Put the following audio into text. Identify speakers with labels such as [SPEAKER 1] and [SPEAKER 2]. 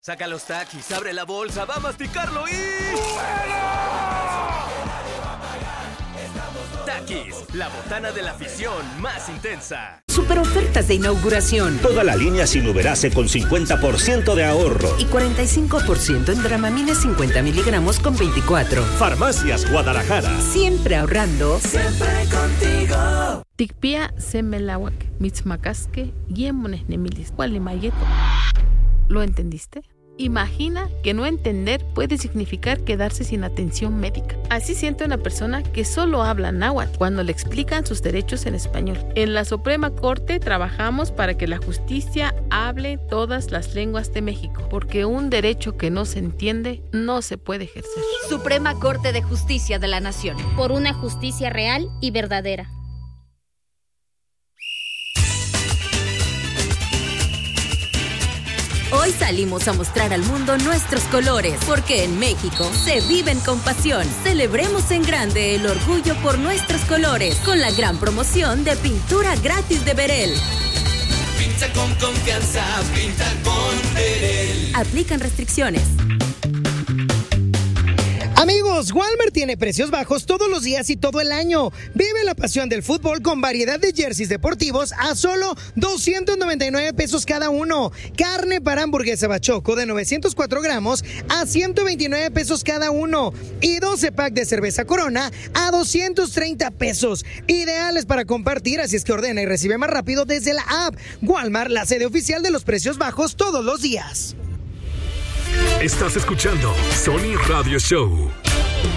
[SPEAKER 1] Saca los Takis, abre la bolsa, va a masticarlo y... Takis, la botana de la afición más intensa.
[SPEAKER 2] Super ofertas de inauguración.
[SPEAKER 3] Toda la línea sin Uberase con 50% de ahorro.
[SPEAKER 2] Y 45% en Dramamine 50 miligramos con 24.
[SPEAKER 3] Farmacias Guadalajara.
[SPEAKER 2] Siempre ahorrando.
[SPEAKER 4] Siempre contigo.
[SPEAKER 5] Tikpia semelawak, mitzmacasque, yemones nemilis, gualimayeto. ¿Lo entendiste? Imagina que no entender puede significar quedarse sin atención médica. Así siente una persona que solo habla náhuatl cuando le explican sus derechos en español. En la Suprema Corte trabajamos para que la justicia hable todas las lenguas de México, porque un derecho que no se entiende no se puede ejercer.
[SPEAKER 6] Suprema Corte de Justicia de la Nación.
[SPEAKER 7] Por una justicia real y verdadera.
[SPEAKER 6] Hoy salimos a mostrar al mundo nuestros colores, porque en México se viven con pasión. Celebremos en grande el orgullo por nuestros colores, con la gran promoción de pintura gratis de Berel.
[SPEAKER 4] Pinta con confianza, pinta con Berel.
[SPEAKER 6] Aplican restricciones.
[SPEAKER 8] Amigos, Walmart tiene precios bajos todos los días y todo el año. Vive la pasión del fútbol con variedad de jerseys deportivos a solo 299 pesos cada uno. Carne para hamburguesa bachoco de 904 gramos a 129 pesos cada uno. Y 12 pack de cerveza Corona a 230 pesos. Ideales para compartir, así es que ordena y recibe más rápido desde la app. Walmart, la sede oficial de los precios bajos todos los días.
[SPEAKER 9] Estás escuchando Sony Radio Show.